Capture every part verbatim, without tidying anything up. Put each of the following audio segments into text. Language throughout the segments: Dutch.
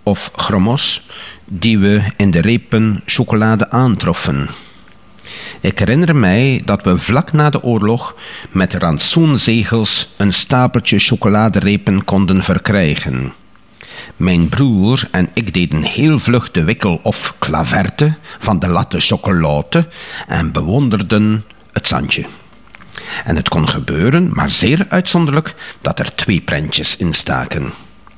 of gromos die we in de repen chocolade aantroffen. Ik herinner mij dat we vlak na de oorlog met rantsoenzegels een stapeltje chocoladerepen konden verkrijgen. Mijn broer en ik deden heel vlug de wikkel of claverte van de latte chocolade en bewonderden het zandje. En het kon gebeuren, maar zeer uitzonderlijk, dat er twee prentjes in staken.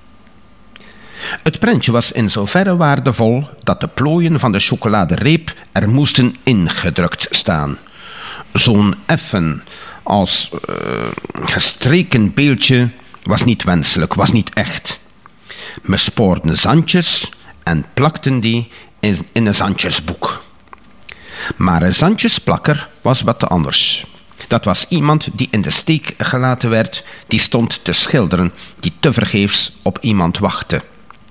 Het prentje was in zoverre waardevol dat de plooien van de chocoladereep er moesten ingedrukt staan. Zo'n effen als uh, gestreken beeldje was niet wenselijk, was niet echt. We spoorden zandjes en plakten die in, in een zandjesboek. Maar een zandjesplakker was wat anders. Dat was iemand die in de steek gelaten werd, die stond te schilderen, die tevergeefs op iemand wachtte.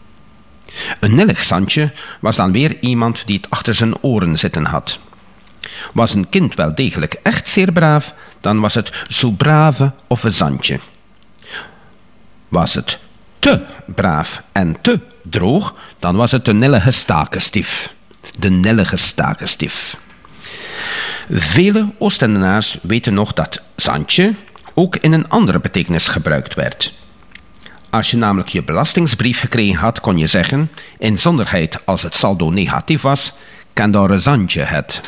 Een nillig zandje was dan weer iemand die het achter zijn oren zitten had. Was een kind wel degelijk echt zeer braaf, dan was het zo brave of een zandje. Was het te braaf en te droog, dan was het de nillige stakenstief. De nillige stakenstief. Vele Oostendenaars weten nog dat zandje ook in een andere betekenis gebruikt werd. Als je namelijk je belastingsbrief gekregen had, kon je zeggen, inzonderheid als het saldo negatief was, kan daar een zandje het.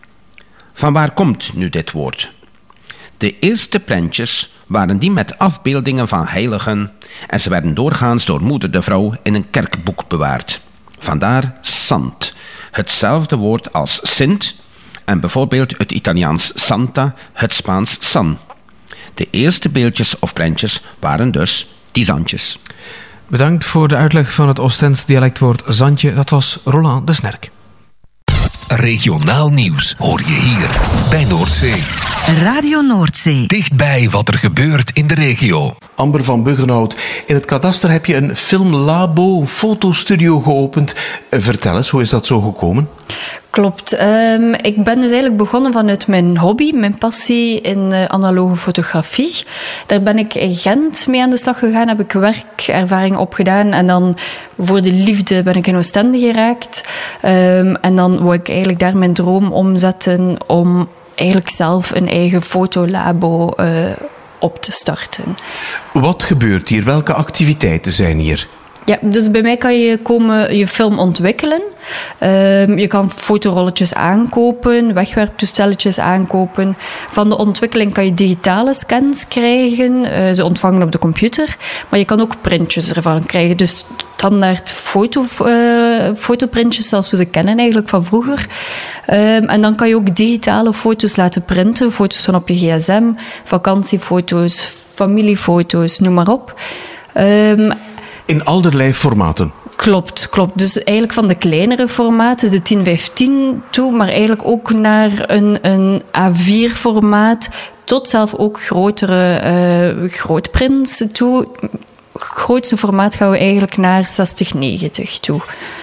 Van waar komt nu dit woord? De eerste prentjes waren die met afbeeldingen van heiligen en ze werden doorgaans door moeder de vrouw in een kerkboek bewaard. Vandaar sant, hetzelfde woord als Sint en bijvoorbeeld het Italiaans Santa, het Spaans San. De eerste beeldjes of prentjes waren dus die zandjes. Bedankt voor de uitleg van het Oostends dialectwoord zandje. Dat was Roland de Snerk. Regionaal nieuws hoor je hier bij Noordzee. Radio Noordzee. Dichtbij wat er gebeurt in de regio. Amber van Buggenhout, in het kadaster heb je een filmlabo, een fotostudio geopend. Vertel eens, hoe is dat zo gekomen? Klopt. Um, ik ben dus eigenlijk begonnen vanuit mijn hobby, mijn passie in uh, analoge fotografie. Daar ben ik in Gent mee aan de slag gegaan, heb ik werkervaring opgedaan en dan voor de liefde ben ik in Oostende geraakt. Um, en dan wou ik eigenlijk daar mijn droom omzetten om eigenlijk zelf een eigen fotolabo uh, op te starten. Wat gebeurt hier? Welke activiteiten zijn hier? Ja, dus bij mij kan je komen je film ontwikkelen. Uh, je kan fotorolletjes aankopen, wegwerptoestelletjes aankopen. Van de ontwikkeling kan je digitale scans krijgen, uh, ze ontvangen op de computer. Maar je kan ook printjes ervan krijgen. Dus standaard foto, uh, fotoprintjes zoals we ze kennen eigenlijk van vroeger. Uh, en dan kan je ook digitale foto's laten printen. Foto's van op je gsm, vakantiefoto's, familiefoto's, noem maar op. Um, In allerlei formaten? Klopt, klopt. Dus eigenlijk van de kleinere formaten, de tien vijftien toe, maar eigenlijk ook naar een, een A vier formaat, tot zelf ook grotere uh, grootprints toe. Grootste formaat gaan we eigenlijk naar zestig negentig toe.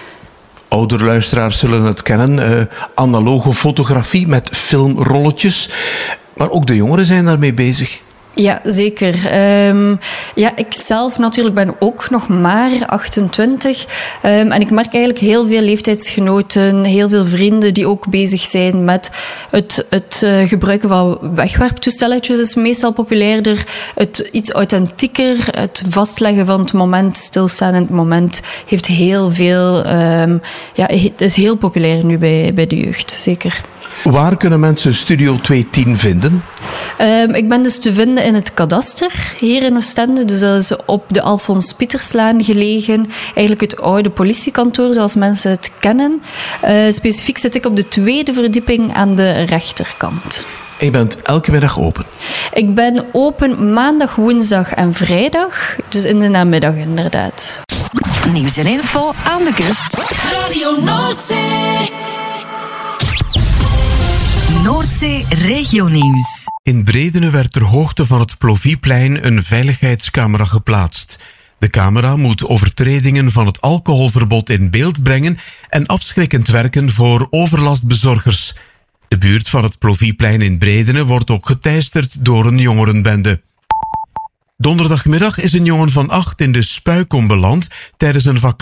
Oudere luisteraars zullen het kennen, uh, analoge fotografie met filmrolletjes. Maar ook de jongeren zijn daarmee bezig. Ja, zeker. Um, ja, ik zelf natuurlijk ben ook nog maar achtentwintig. Um, en ik merk eigenlijk heel veel leeftijdsgenoten, heel veel vrienden die ook bezig zijn met het, het uh, gebruiken van wegwerptoestelletjes is meestal populairder. Het iets authentieker, het vastleggen van het moment, stilstaan in het moment, heeft heel veel, um, ja, het is heel populair nu bij, bij de jeugd, zeker. Waar kunnen mensen Studio tweehonderdtien vinden? Um, ik ben dus te vinden in het kadaster, hier in Oostende. Dus dat is op de Alfons Pieterslaan gelegen. Eigenlijk het oude politiekantoor, zoals mensen het kennen. Uh, specifiek zit ik op de tweede verdieping aan de rechterkant. En je bent elke middag open? Ik ben open maandag, woensdag en vrijdag. Dus in de namiddag inderdaad. Nieuws en info aan de kust. Radio Noordzee. Noordzee Regionieuws. In Bredene werd ter hoogte van het Plovieplein een veiligheidscamera geplaatst. De camera moet overtredingen van het alcoholverbod in beeld brengen en afschrikkend werken voor overlastbezorgers. De buurt van het Plovieplein in Bredene wordt ook geteisterd door een jongerenbende. Donderdagmiddag is een jongen van acht in de Spuikom beland tijdens een vakantie.